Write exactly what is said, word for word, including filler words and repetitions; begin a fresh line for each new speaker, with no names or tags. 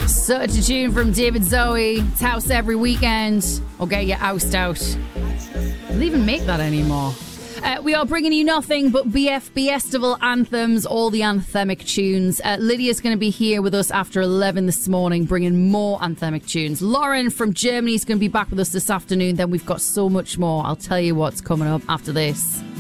Such a tune from David Zoe. It's house every weekend. Or get your oust out. They don't even make that anymore. Uh, we are bringing you nothing but B F Festival anthems, all the anthemic tunes. Uh, Lydia's going to be here with us after eleven this morning, bringing more anthemic tunes. Lauren from Germany is going to be back with us this afternoon. Then we've got so much more. I'll tell you what's coming up after this.